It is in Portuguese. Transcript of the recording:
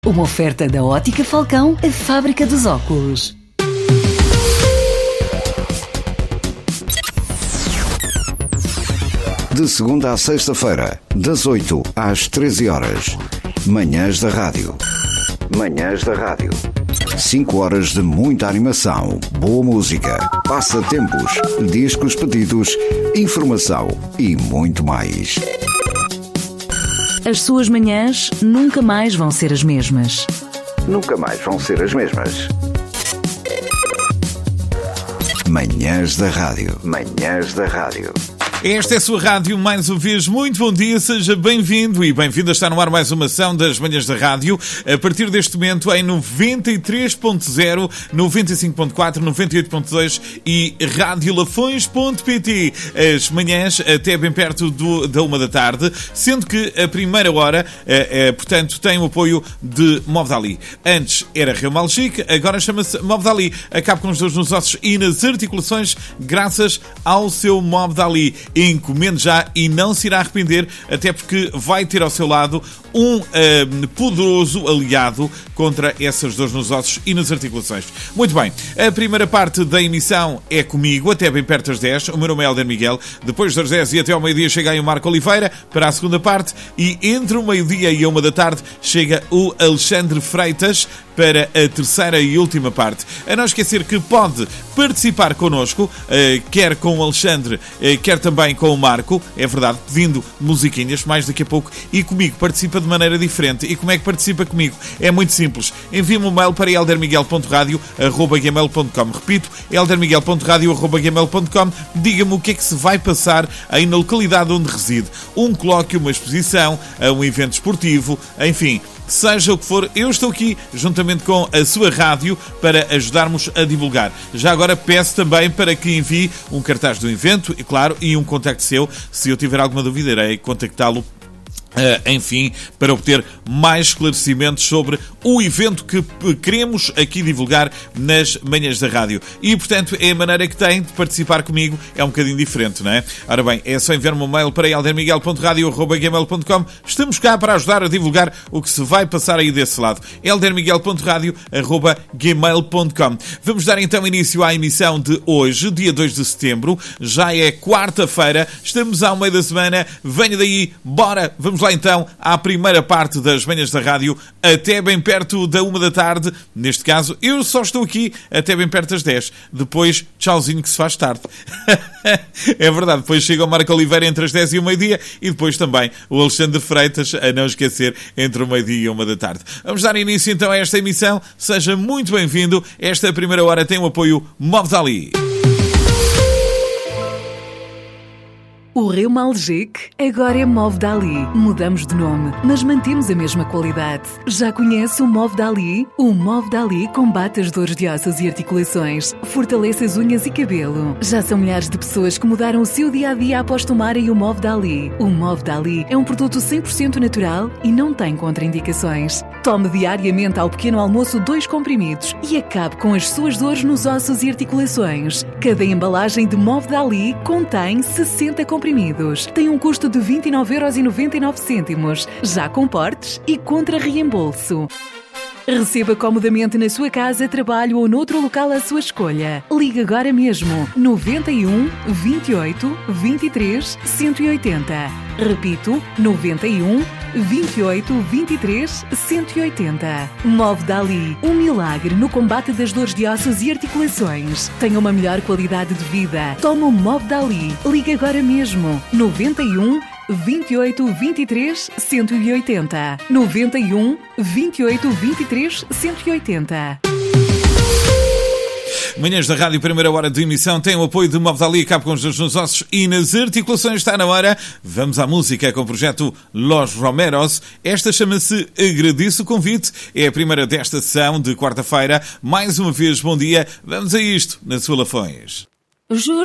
Uma oferta da Ótica Falcão, a fábrica dos óculos. De segunda à sexta-feira, das 8 às 13 horas. Manhãs da Rádio. Manhãs da Rádio. 5 horas de muita animação, boa música, passatempos, discos pedidos, informação e muito mais. As suas manhãs nunca mais vão ser as mesmas. Nunca mais vão ser as mesmas. Manhãs da Rádio. Manhãs da Rádio. Esta é a sua rádio, mais uma vez, muito bom dia, seja bem-vindo e bem-vinda a estar no ar mais uma ação das Manhãs da Rádio, a partir deste momento em 93.0, 95.4, 98.2 e radiolafões.pt, as manhãs até bem perto da 1 da tarde, sendo que a primeira hora, portanto, tem o apoio de Movdali. Antes era Reumalgic, agora chama-se Movdali. Acaba com os dores nos ossos e nas articulações graças ao seu Movdali. Encomende já e não se irá arrepender, até porque vai ter ao seu lado um poderoso aliado contra essas dores nos ossos e nas articulações. Muito bem, a primeira parte da emissão é comigo, até bem perto das 10. O meu nome é Helder Miguel. Depois das 10 e até ao meio-dia chega aí o Marco Oliveira para a segunda parte, e entre o meio-dia e a 1 da tarde chega o Alexandre Freitas para a terceira e última parte. A não esquecer que pode participar connosco, quer com o Alexandre, quer também com o Marco, é verdade, pedindo musiquinhas mais daqui a pouco, e comigo participa de maneira diferente. E como é que participa comigo? É muito simples. Envia-me um mail para eldermiguel.radio@gmail.com. Repito, eldermiguel.radio@gmail.com. Diga-me o que é que se vai passar aí na localidade onde reside. Um colóquio, uma exposição, um evento esportivo, enfim, seja o que for, eu estou aqui juntamente com a sua rádio para ajudarmos a divulgar. Já agora peço também para que envie um cartaz do evento, e claro, e um contacto seu. Se eu tiver alguma dúvida, irei contactá-lo, enfim, para obter mais esclarecimentos sobre o evento que queremos aqui divulgar nas Manhãs da Rádio. E, portanto, é a maneira que tem de participar comigo, é um bocadinho diferente, não é? Ora bem, é só enviar-me um mail para eldermiguel.radio@gmail.com. Estamos cá para ajudar a divulgar o que se vai passar aí desse lado. eldermiguel.radio@gmail.com. Vamos dar então início à emissão de hoje, dia 2 de setembro. Já é quarta-feira, estamos ao meio da semana. Venha daí, bora! Vamos lá então à primeira parte das Manhãs da Rádio, até bem perto da 1 da tarde. Neste caso, eu só estou aqui até bem perto das 10. Depois, tchauzinho que se faz tarde. É verdade, depois chega o Marco Oliveira entre as 10 e o meio-dia, e depois também o Alexandre Freitas, a não esquecer, entre o meio-dia e a 1 da tarde. Vamos dar início então a esta emissão. Seja muito bem-vindo. Esta primeira hora tem o apoio Movdali. O Reumalgic agora é Movdali. Mudamos de nome, mas mantemos a mesma qualidade. Já conhece o Movdali? O Movdali combate as dores de ossos e articulações, fortalece as unhas e cabelo. Já são milhares de pessoas que mudaram o seu dia-a-dia após tomarem o Movdali. O Movdali é um produto 100% natural e não tem contraindicações. Tome diariamente ao pequeno almoço 2 comprimidos e acabe com as suas dores nos ossos e articulações. Cada embalagem de Movdali contém 60 comprimidos. Tem um custo de 29,99€, já com portes e contra reembolso. Receba comodamente na sua casa, trabalho ou noutro local à sua escolha. Ligue agora mesmo 91 28 23 180. Repito, 91 28 23 180. Movdali, um milagre no combate das dores de ossos e articulações. Tenha uma melhor qualidade de vida. Toma o Movdali. Ligue agora mesmo 91 28 23 180. 91 28 23 180. Manhãs da Rádio, primeira hora de emissão, tem o apoio de Movdali, acaba com os dores nos ossos e nas articulações. Está na hora. Vamos à música com o projeto Los Romeros. Esta chama-se Agradeço o Convite. É a primeira desta sessão de quarta-feira. Mais uma vez, bom dia. Vamos a isto, na sua Lafões. Juro.